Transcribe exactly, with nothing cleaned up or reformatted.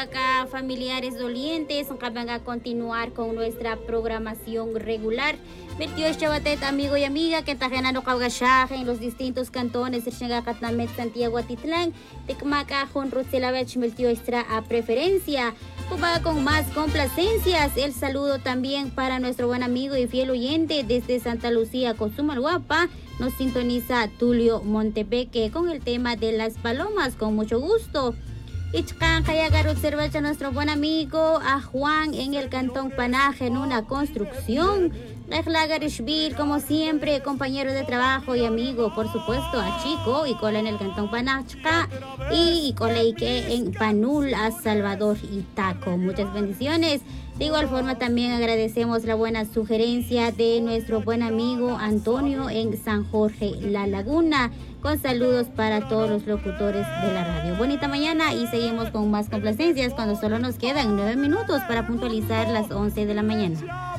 Acá familiares dolientes, van a continuar con nuestra programación regular. Vertió Chabatet, amigo y amiga, que está ganando Caugashaje en los distintos cantones de Xangacatnamet, Santiago, Atitlán, Tecmaca, Jonrutzelavech, Vertió extra a preferencia. Cuba con más complacencias. El saludo también para nuestro buen amigo y fiel oyente desde Santa Lucía, Cozumalguapa. Nos sintoniza Tulio Montepeque con el tema de las palomas, con mucho gusto. Ichkan Kayagar observa a nuestro buen amigo a Juan en el cantón Panaje en una construcción. Rejlagarishvil, como siempre, compañero de trabajo y amigo, por supuesto, a Chico y Cola en el cantón Panachca y Coleique en Panul, a Salvador y Taco. Muchas bendiciones. De igual forma también agradecemos la buena sugerencia de nuestro buen amigo Antonio en San Jorge, La Laguna, con saludos para todos los locutores de la radio. Bonita mañana y seguimos con más complacencias cuando solo nos quedan nueve minutos para puntualizar las once de la mañana.